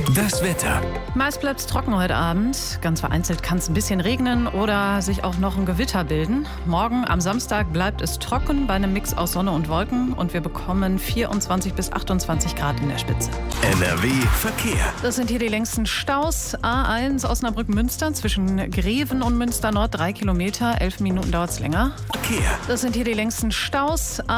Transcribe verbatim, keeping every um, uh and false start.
Das Wetter. Meist bleibt es trocken heute Abend. Ganz vereinzelt kann es ein bisschen regnen oder sich auch noch ein Gewitter bilden. Morgen am Samstag bleibt es trocken bei einem Mix aus Sonne und Wolken und wir bekommen vierundzwanzig bis achtundzwanzig Grad in der Spitze. N R W Verkehr. Das sind hier die längsten Staus. A eins Osnabrück-Münster zwischen Greven und Münster Nord, drei Kilometer, elf Minuten dauert es länger. Verkehr. Das sind hier die längsten Staus.